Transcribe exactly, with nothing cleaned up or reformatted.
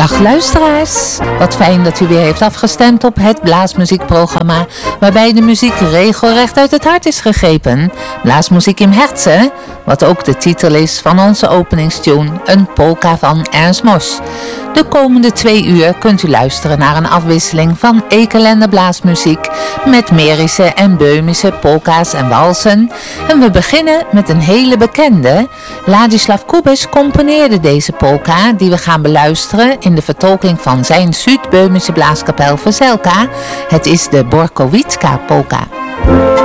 Dag luisteraars, wat fijn dat u weer heeft afgestemd op het Blaasmuziekprogramma, waarbij de muziek regelrecht uit het hart is gegrepen. Blaasmuziek im Herzen, wat ook de titel is van onze openingstune, een polka van Ernst Mos. De komende twee uur kunt u luisteren naar een afwisseling van ekelende blaasmuziek met Merische en Böhmische polka's en walsen. En we beginnen met een hele bekende. Ladislav Kubis componeerde deze polka die we gaan beluisteren in de vertolking van zijn Zuid-Böhmische blaaskapel Veselka. Het is de Borkowitska polka.